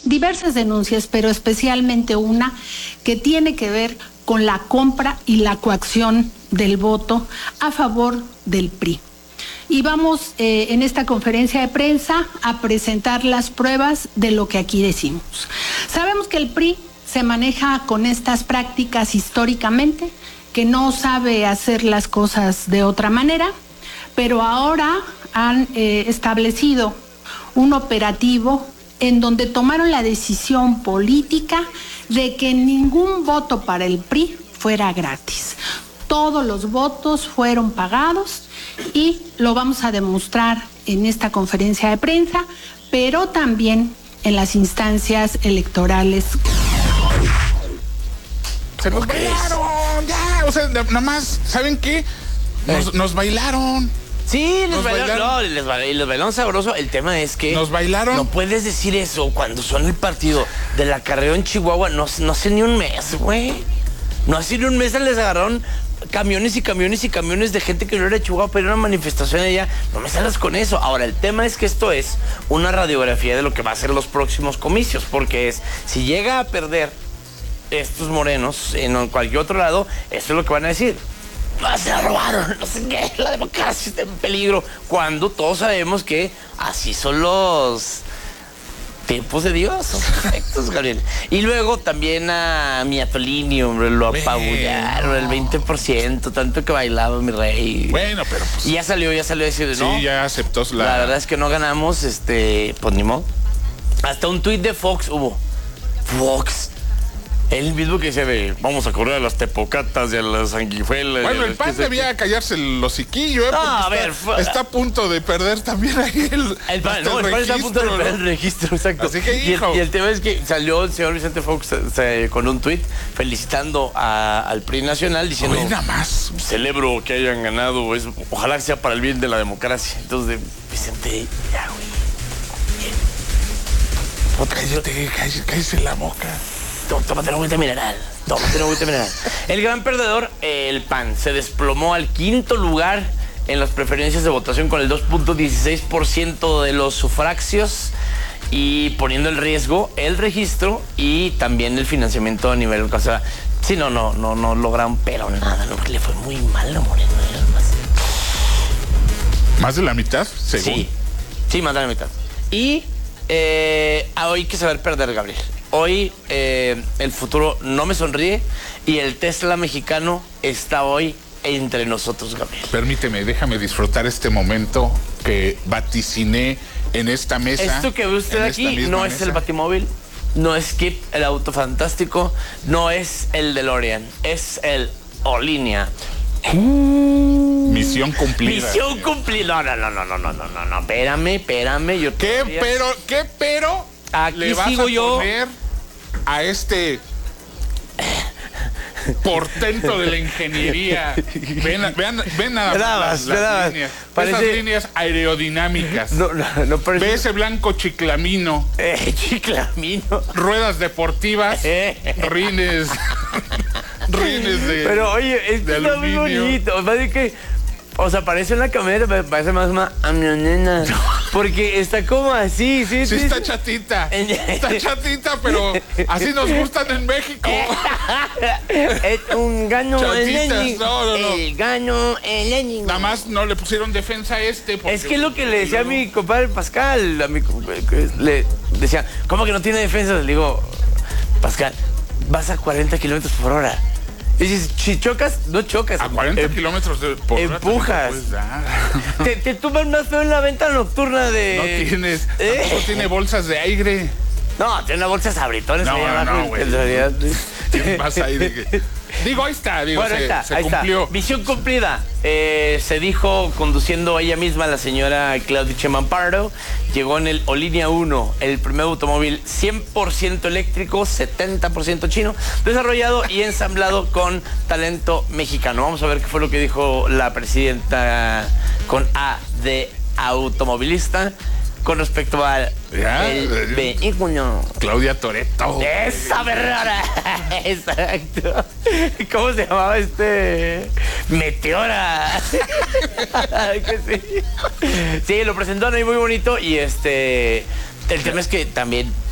diversas denuncias, pero especialmente una que tiene que ver con la compra y la coacción del voto a favor del PRI. Y vamos en esta conferencia de prensa a presentar las pruebas de lo que aquí decimos. Sabemos que el PRI se maneja con estas prácticas históricamente, que no sabe hacer las cosas de otra manera, pero ahora han establecido un operativo en donde tomaron la decisión política de que ningún voto para el PRI fuera gratis. Todos los votos fueron pagados y lo vamos a demostrar en esta conferencia de prensa, pero también en las instancias electorales. Se nos bailaron, ya, o sea, nada más, ¿saben qué? Nos bailaron. Sí, les bailaron sabroso. El tema es que nos bailaron. No puedes decir eso cuando son el partido del acarreo en Chihuahua. No hace ni un mes, güey. No hace ni un mes les agarraron camiones y camiones y camiones de gente que no era de Chihuahua para ir a una manifestación allá. No me salgas con eso. Ahora, el tema es que esto es una radiografía de lo que va a ser los próximos comicios, porque si llega a perder estos morenos en cualquier otro lado, eso es lo que van a decir. Se la robaron, no sé qué, la democracia está en peligro, cuando todos sabemos que así son los tiempos de Dios, son perfectos, Gabriel. Y luego también a mi Atolini, hombre, lo apabullaron, el 20%, tanto que bailaba mi rey. Bueno, pero pues... Y ya salió a decir, sí, ¿no? Sí, ya aceptó La verdad es que no ganamos, pues ni modo. Hasta un tuit de Fox hubo. Fox. El mismo que dice vamos a correr a las tepocatas y a las sanguijuelas. Bueno, el PAN debía callarse el hociquillo, No, a ver, está a punto de perder también ahí el PAN está a punto de perder el registro, exacto. Así que, hijo. Y el tema es que salió el señor Vicente Fox con un tuit felicitando al PRI nacional, diciendo... Oye, nada más. Celebro que hayan ganado, ojalá sea para el bien de la democracia. Entonces, Vicente, ya, güey. Cállese la boca. Tómate una agüita mineral. El gran perdedor, el PAN, se desplomó al 5º lugar en las preferencias de votación con el 2.16% de los sufragios y poniendo en riesgo el registro y también el financiamiento a nivel... O sea, sí, no lograron, pero nada, no, le fue muy mal a Moreno. ¿Más de la mitad, según? Sí, más de la mitad. Y hoy hay que saber perder, Gabriel. Hoy el futuro no me sonríe y el Tesla mexicano está hoy entre nosotros, Gabriel. Permíteme, déjame disfrutar este momento que vaticiné en esta mesa. Esto que ve usted aquí no es el Batimóvil, no es Kip, el auto fantástico, no es el DeLorean, es el Olinia. Misión cumplida. Misión cumplida. No, espérame. ¿Qué pero? Aquí le vas sigo a yo poner a este portento de la ingeniería. Ven nada más las líneas. Esas líneas aerodinámicas. No parece... Ve ese blanco chiclamino. Chiclamino. Ruedas deportivas. Rines. Rines de... Pero oye, esto está muy bonito. O sea, parece una camioneta, parece más una camioneta. Porque está como así, sí. Está chatita. Está chatita, pero así nos gustan en México. Es un gano eléctrico. No. El gano eléctrico. Nada más no le pusieron defensa a este. Es que es lo que le decía a mi compadre Pascal. Le decía, ¿cómo que no tiene defensa? Le digo, Pascal, vas a 40 kilómetros por hora. Y dices, si chocas, no chocas. A 40 kilómetros por hora. Empujas. Te tumban más feo en la ventana nocturna de... No tienes. Tampoco tiene bolsas de aire. No, tiene una bolsa de sabritones ahí abajo. Güey. En realidad. Tienes más aire. Digo, ahí está. Bueno, se cumplió. Está. Misión cumplida. Se dijo conduciendo ella misma, la señora Claudia Sheinbaum Pardo. Llegó en el Olinia 1, el primer automóvil 100% eléctrico, 70% chino, desarrollado y ensamblado con talento mexicano. Vamos a ver qué fue lo que dijo la presidenta con A de automovilista con respecto al vehículo. Claudia Toretto. ¡Esa berrara! Exacto. ¿Cómo se llamaba Meteora? Que sí. Sí, lo presentaron ahí muy bonito y el tema es que también